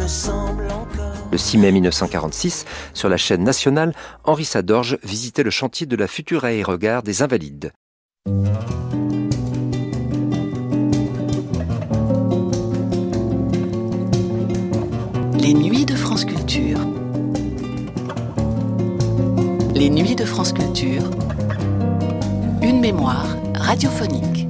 ressemble encore. Le 6 mai 1946, sur la chaîne nationale, Henri Sadorge visitait le chantier de la future aérogare des Invalides. Les nuits de France Culture. Les nuits de France Culture. Une mémoire radiophonique.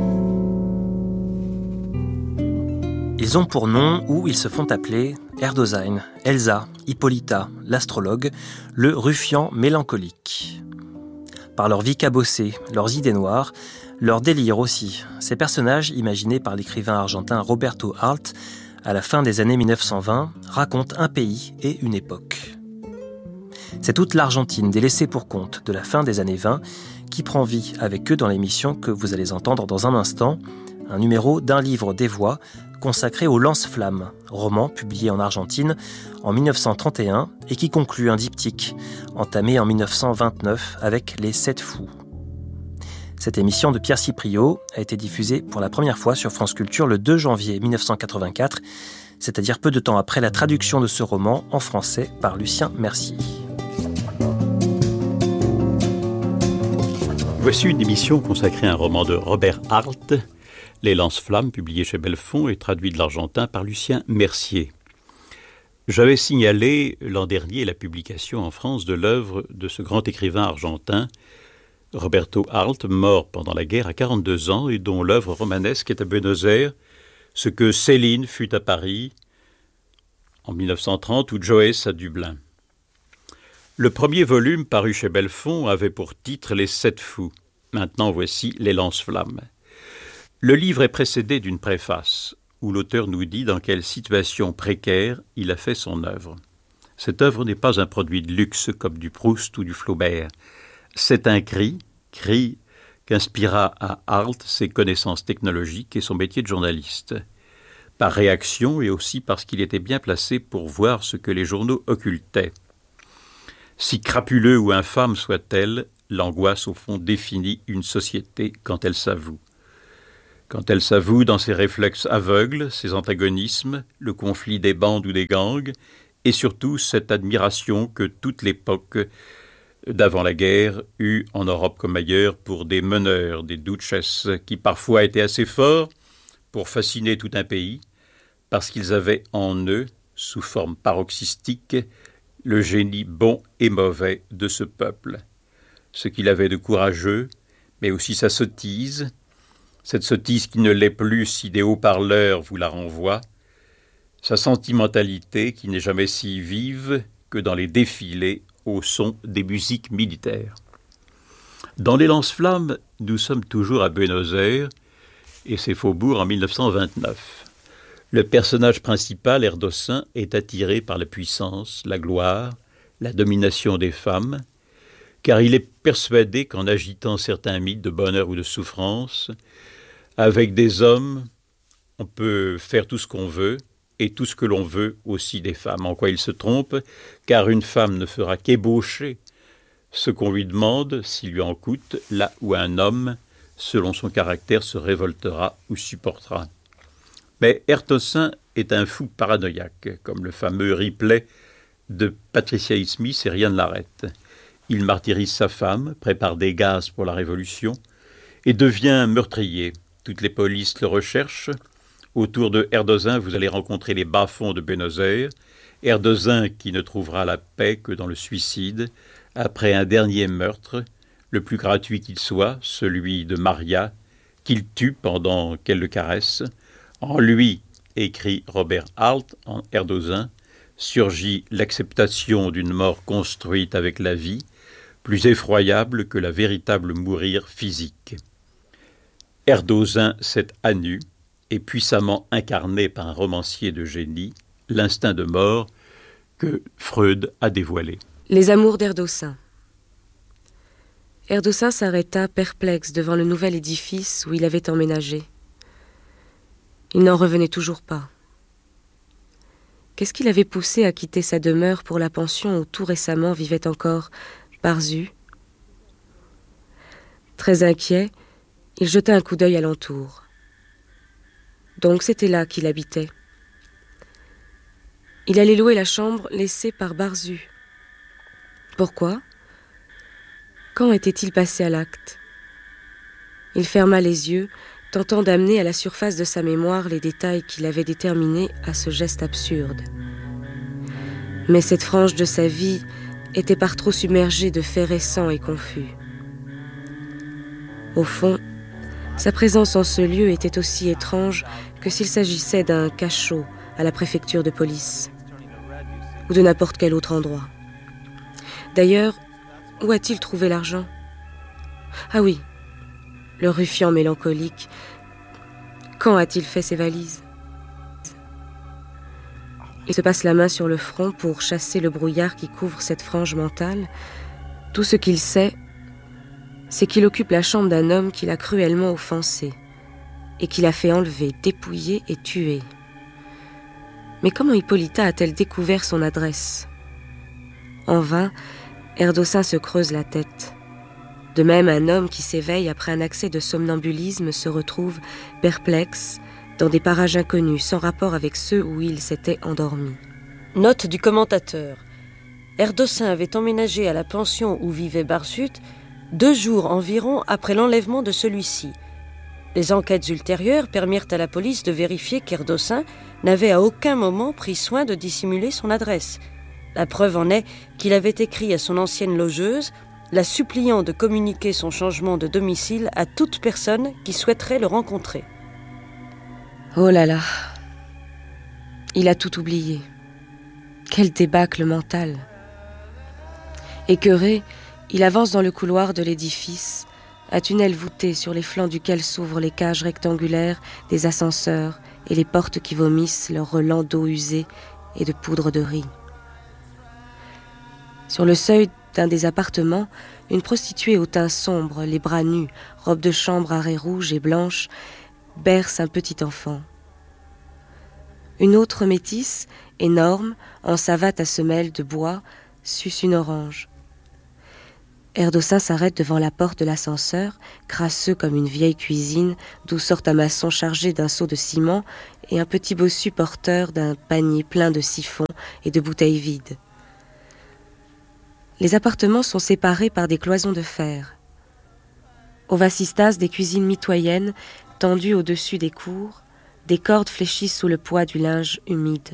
Ils ont pour nom, ou ils se font appeler, Erdosine, Elsa, Hippolyta, l'astrologue, le ruffian mélancolique. Par leur vie cabossée, leurs idées noires, leur délire aussi, ces personnages imaginés par l'écrivain argentin Roberto Arlt à la fin des années 1920 racontent un pays et une époque. C'est toute l'Argentine délaissée pour compte de la fin des années 20 qui prend vie avec eux dans l'émission que vous allez entendre dans un instant, un numéro d'un livre des voix consacré au Lance-Flammes, roman publié en Argentine en 1931 et qui conclut un diptyque entamé en 1929 avec Les 7 fous. Cette émission de Pierre Cipriot a été diffusée pour la première fois sur France Culture le 2 janvier 1984, c'est-à-dire peu de temps après la traduction de ce roman en français par Lucien Mercier. Voici une émission consacrée à un roman de Robert Arlt, Les Lance-Flammes, publié chez Belfond et traduit de l'argentin par Lucien Mercier. J'avais signalé l'an dernier la publication en France de l'œuvre de ce grand écrivain argentin, Roberto Arlt, mort pendant la guerre à 42 ans et dont l'œuvre romanesque est à Buenos Aires, ce que Céline fut à Paris en 1930 ou Joyce à Dublin. Le premier volume paru chez Belfond avait pour titre Les 7 fous. Maintenant voici Les Lance-Flammes. Le livre est précédé d'une préface où l'auteur nous dit dans quelle situation précaire il a fait son œuvre. Cette œuvre n'est pas un produit de luxe comme du Proust ou du Flaubert. C'est un cri qu'inspira à Arlt ses connaissances technologiques et son métier de journaliste. Par réaction et aussi parce qu'il était bien placé pour voir ce que les journaux occultaient. Si crapuleux ou infâme soit-elle, l'angoisse au fond définit une société quand elle s'avoue. Quand elle s'avoue dans ses réflexes aveugles, ses antagonismes, le conflit des bandes ou des gangs, et surtout cette admiration que toute l'époque d'avant la guerre eut en Europe comme ailleurs pour des meneurs, des duchesses, qui parfois étaient assez forts pour fasciner tout un pays, parce qu'ils avaient en eux, sous forme paroxystique, le génie bon et mauvais de ce peuple. Ce qu'il avait de courageux, mais aussi sa sottise, cette sottise qui ne l'est plus si des haut-parleurs vous la renvoient, sa sentimentalité qui n'est jamais si vive que dans les défilés au son des musiques militaires. Dans Les Lance-Flammes, nous sommes toujours à Buenos Aires et ses faubourgs en 1929. Le personnage principal, Erdosine, est attiré par la puissance, la gloire, la domination des femmes, car il est persuadé qu'en agitant certains mythes de bonheur ou de souffrance, avec des hommes, on peut faire tout ce qu'on veut, et tout ce que l'on veut aussi des femmes. En quoi il se trompe, car une femme ne fera qu'ébaucher ce qu'on lui demande, s'il lui en coûte, là où un homme, selon son caractère, se révoltera ou supportera. Mais Erdosine est un fou paranoïaque, comme le fameux Ripley de Patricia Highsmith Smith et rien ne l'arrête. Il martyrise sa femme, prépare des gaz pour la Révolution et devient meurtrier. Toutes les polices le recherchent. Autour de Erdosine, vous allez rencontrer les bas-fonds de Buenos Aires. Erdosine qui ne trouvera la paix que dans le suicide, après un dernier meurtre, le plus gratuit qu'il soit, celui de Maria, qu'il tue pendant qu'elle le caresse. En lui, écrit Robert Arlt, en Erdosine, surgit l'acceptation d'une mort construite avec la vie, plus effroyable que la véritable mourir physique. Erdosine, c'est à nu, et puissamment incarné par un romancier de génie, l'instinct de mort que Freud a dévoilé. Les amours d'Erdosine. Erdosine s'arrêta perplexe devant le nouvel édifice où il avait emménagé. Il n'en revenait toujours pas. Qu'est-ce qui l'avait poussé à quitter sa demeure pour la pension où tout récemment vivait encore Barzu ? Très inquiet, il jeta un coup d'œil alentour. Donc c'était là qu'il habitait. Il allait louer la chambre laissée par Barzu. Pourquoi ? Quand était-il passé à l'acte ? Il ferma les yeux, tentant d'amener à la surface de sa mémoire les détails qui l'avaient déterminé à ce geste absurde. Mais cette frange de sa vie était par trop submergée de faits récents et confus. Au fond, sa présence en ce lieu était aussi étrange que s'il s'agissait d'un cachot à la préfecture de police, ou de n'importe quel autre endroit. D'ailleurs, où a-t-il trouvé l'argent ? Ah oui, le ruffian mélancolique. Quand a-t-il fait ses valises ? Il se passe la main sur le front pour chasser le brouillard qui couvre cette frange mentale. Tout ce qu'il sait, c'est qu'il occupe la chambre d'un homme qu'il a cruellement offensé et qu'il a fait enlever, dépouiller et tuer. Mais comment Hippolyta a-t-elle découvert son adresse ? En vain, Erdossin se creuse la tête. De même, un homme qui s'éveille après un accès de somnambulisme se retrouve perplexe dans des parages inconnus, sans rapport avec ceux où il s'était endormi. Note du commentateur. Erdossin avait emménagé à la pension où vivait Barsut 2 jours environ après l'enlèvement de celui-ci. Les enquêtes ultérieures permirent à la police de vérifier qu'Erdossin n'avait à aucun moment pris soin de dissimuler son adresse. La preuve en est qu'il avait écrit à son ancienne logeuse, la suppliant de communiquer son changement de domicile à toute personne qui souhaiterait le rencontrer. Oh là là, il a tout oublié. Quel débâcle mental. Écœuré, il avance dans le couloir de l'édifice, un tunnel voûté sur les flancs duquel s'ouvrent les cages rectangulaires des ascenseurs et les portes qui vomissent leur relent d'eau usée et de poudre de riz. Sur le seuil d'un des appartements, une prostituée au teint sombre, les bras nus, robe de chambre à raies rouges et blanches, berce un petit enfant. Une autre métisse, énorme, en savate à semelle de bois, suce une orange. Erdossin s'arrête devant la porte de l'ascenseur, crasseux comme une vieille cuisine, d'où sort un maçon chargé d'un seau de ciment et un petit bossu porteur d'un panier plein de siphons et de bouteilles vides. Les appartements sont séparés par des cloisons de fer. Au vasistas, des cuisines mitoyennes tendues au-dessus des cours, des cordes fléchissent sous le poids du linge humide.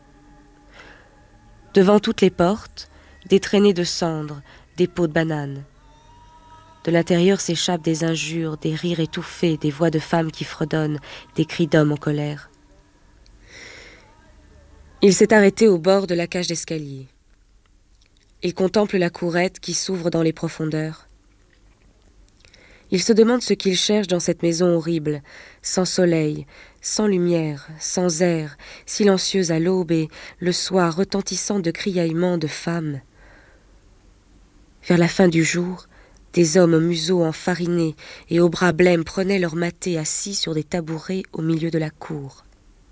Devant toutes les portes, des traînées de cendres, des pots de bananes. De l'intérieur s'échappent des injures, des rires étouffés, des voix de femmes qui fredonnent, des cris d'hommes en colère. Il s'est arrêté au bord de la cage d'escalier. Il contemple la courette qui s'ouvre dans les profondeurs. Il se demande ce qu'il cherche dans cette maison horrible, sans soleil, sans lumière, sans air, silencieuse à l'aube et le soir retentissant de criaillements de femmes. Vers la fin du jour, des hommes au museau enfariné et aux bras blêmes prenaient leur maté assis sur des tabourets au milieu de la cour.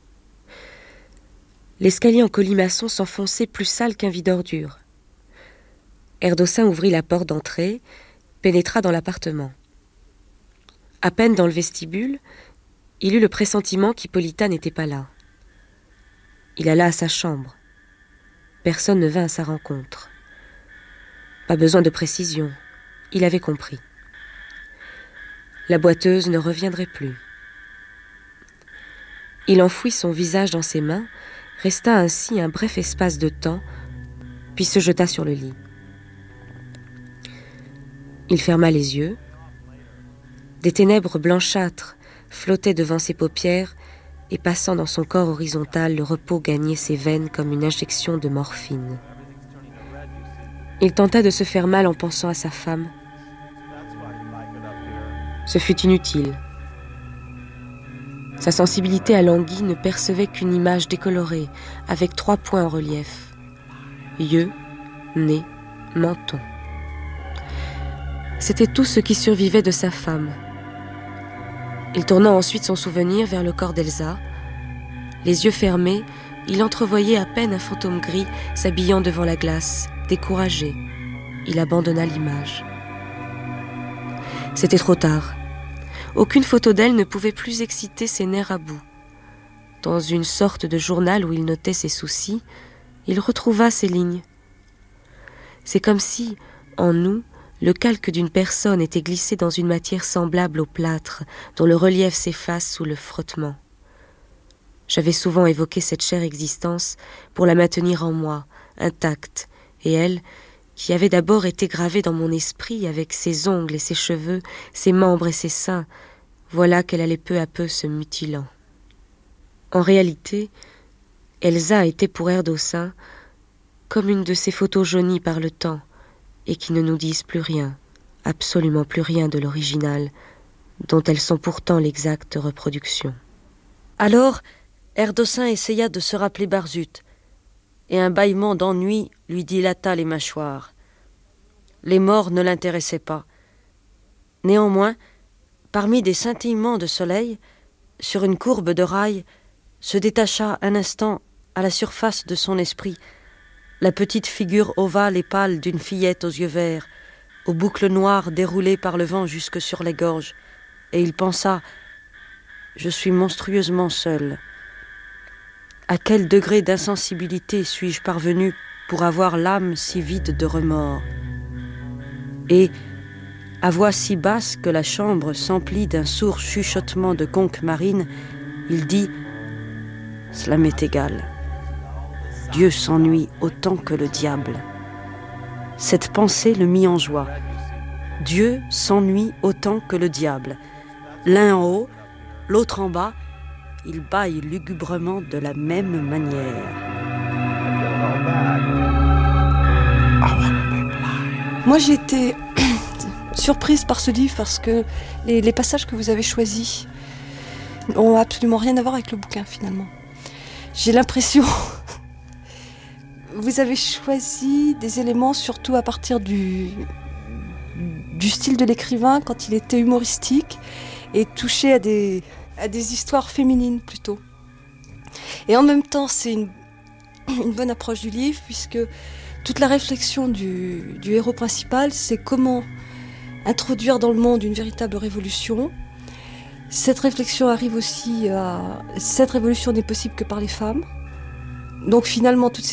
L'escalier en colimaçon s'enfonçait plus sale qu'un vide d'ordures. Erdossin ouvrit la porte d'entrée, pénétra dans l'appartement. À peine dans le vestibule, il eut le pressentiment qu'Hippolyta n'était pas là. Il alla à sa chambre. Personne ne vint à sa rencontre. Pas besoin de précision, il avait compris. La boiteuse ne reviendrait plus. Il enfouit son visage dans ses mains, resta ainsi un bref espace de temps, puis se jeta sur le lit. Il ferma les yeux. Des ténèbres blanchâtres flottaient devant ses paupières et passant dans son corps horizontal, le repos gagnait ses veines comme une injection de morphine. Il tenta de se faire mal en pensant à sa femme. Ce fut inutile. Sa sensibilité alanguie ne percevait qu'une image décolorée, avec 3 points en relief. Yeux, nez, menton. C'était tout ce qui survivait de sa femme. Il tourna ensuite son souvenir vers le corps d'Elsa. Les yeux fermés, il entrevoyait à peine un fantôme gris s'habillant devant la glace. Découragé, il abandonna l'image. C'était trop tard. Aucune photo d'elle ne pouvait plus exciter ses nerfs à bout. dans une sorte de journal où il notait ses soucis, il retrouva ces lignes. C'est comme si, en nous, le calque d'une personne était glissé dans une matière semblable au plâtre, dont le relief s'efface sous le frottement. J'avais souvent évoqué cette chère existence pour la maintenir en moi, intacte, et elle, qui avait d'abord été gravée dans mon esprit avec ses ongles et ses cheveux, ses membres et ses seins, voilà qu'elle allait peu à peu se mutilant. En réalité, Elsa était pour Erdossin comme une de ces photos jaunies par le temps et qui ne nous disent plus rien, absolument plus rien de l'original, dont elles sont pourtant l'exacte reproduction. Alors, Erdossin essaya de se rappeler Barzut, et un bâillement d'ennui lui dilata les mâchoires. Les morts ne l'intéressaient pas. Néanmoins, parmi des scintillements de soleil, sur une courbe de rail, se détacha un instant à la surface de son esprit la petite figure ovale et pâle d'une fillette aux yeux verts, aux boucles noires déroulées par le vent jusque sur les gorges, et il pensa « Je suis monstrueusement seul. À quel degré d'insensibilité suis-je parvenu pour avoir l'âme si vide de remords ?» Et, à voix si basse que la chambre s'emplit d'un sourd chuchotement de conques marines, il dit « Cela m'est égal. Dieu s'ennuie autant que le diable. » Cette pensée le mit en joie. Dieu s'ennuie autant que le diable. L'un en haut, l'autre en bas, ils bâillent lugubrement de la même manière. Moi, j'ai été surprise par ce livre parce que les passages que vous avez choisis n'ont absolument rien à voir avec le bouquin, finalement. J'ai l'impression... Vous avez choisi des éléments surtout à partir du style de l'écrivain quand il était humoristique et touché à des histoires féminines plutôt. Et en même temps, c'est une bonne approche du livre puisque toute la réflexion du héros principal, c'est comment introduire dans le monde une véritable révolution. Cette réflexion arrive aussi à... Cette révolution n'est possible que par les femmes. Donc finalement, toutes ces